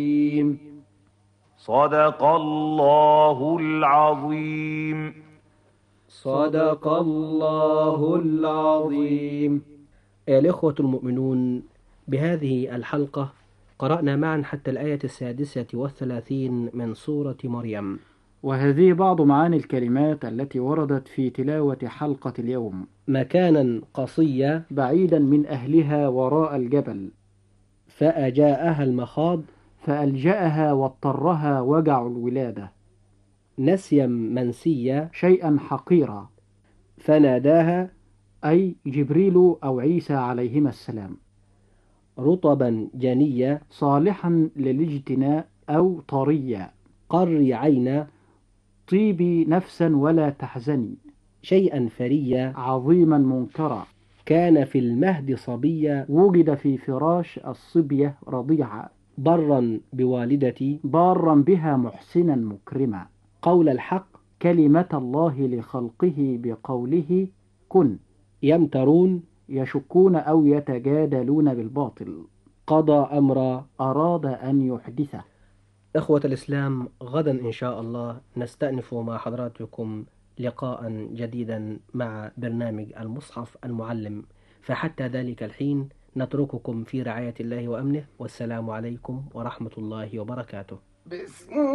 صدق الله العظيم. صدق الله العظيم. أيها الإخوة المؤمنون، بهذه الحلقة قرأنا معا حتى الآية 36 من سورة مريم، وهذه بعض معاني الكلمات التي وردت في تلاوة حلقة اليوم. مكانا قصيا بعيدا من أهلها وراء الجبل، فأجاءها المخاض فألجأها واضطرها وجع الولادة، نسيا منسيا شيئا حقيرا، فناداها أي جبريل أو عيسى عليهما السلام، رطبا جنيا صالحا للاجتناء أو طريا، قري عينا طيبي نفسا ولا تحزني، شيئا فريا عظيما منكرا، كان في المهد صبيا وجد في فراش الصبية رضيعا، برا بوالدتي بارا بها محسنا مكرما، قول الحق كلمة الله لخلقه بقوله كن، يمترون يشكون أو يتجادلون بالباطل، قضى أمرا أراد أن يحدثه. إخوة الإسلام، غدا إن شاء الله نستأنف مع حضراتكم لقاء جديدا مع برنامج المصحف المعلم، فحتى ذلك الحين نترككم في رعاية الله وأمنه، والسلام عليكم ورحمة الله وبركاته.